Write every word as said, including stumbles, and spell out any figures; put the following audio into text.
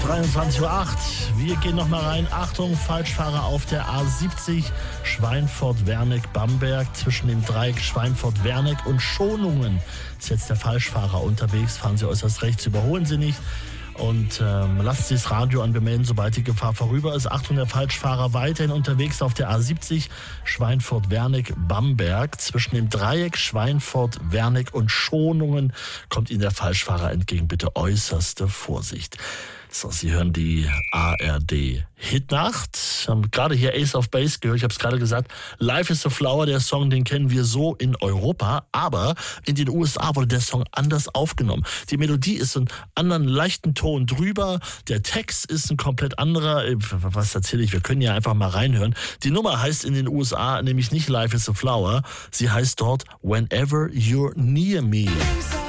dreiundzwanzig Uhr acht. Wir gehen nochmal rein. Achtung, Falschfahrer auf der A siebzig. Schweinfurt-Werneck-Bamberg. Zwischen dem Dreieck Schweinfurt-Werneck und Schonungen ist jetzt der Falschfahrer unterwegs. Fahren Sie äußerst rechts, überholen Sie nicht. Und ähm, lassen Sie das Radio an, bemelden, sobald die Gefahr vorüber ist. Achtung, der Falschfahrer weiterhin unterwegs auf der A siebzig, Schweinfurt-Werneck-Bamberg. Zwischen dem Dreieck Schweinfurt-Werneck und Schonungen kommt Ihnen der Falschfahrer entgegen. Bitte äußerste Vorsicht. So, Sie hören die A R D Hitnacht. Haben gerade hier Ace of Base gehört. Ich habe es gerade gesagt. Life is a Flower, der Song, den kennen wir so in Europa. Aber in den U S A wurde der Song anders aufgenommen. Die Melodie ist einen anderen leichten Ton drüber. Der Text ist ein komplett anderer. Was erzähle ich? Wir können ja einfach mal reinhören. Die Nummer heißt in den U S A nämlich nicht Life is a Flower. Sie heißt dort Whenever You're Near Me.